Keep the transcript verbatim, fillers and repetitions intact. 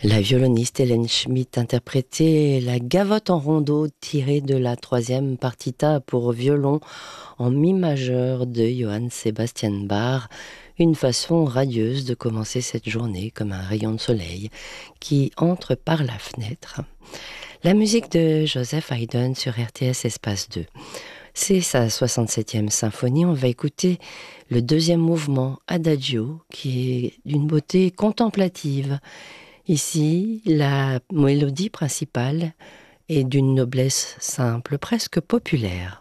La violoniste Hélène Schmidt interprétait la gavotte en rondeau tirée de la troisième partita pour violon en mi majeur de Johann Sebastian Bach, une façon radieuse de commencer cette journée comme un rayon de soleil qui entre par la fenêtre. La musique de Joseph Haydn sur R T S Espace deux. C'est sa soixante-septième symphonie. On va écouter le deuxième mouvement, Adagio, qui est d'une beauté contemplative. Ici, la mélodie principale est d'une noblesse simple, presque populaire.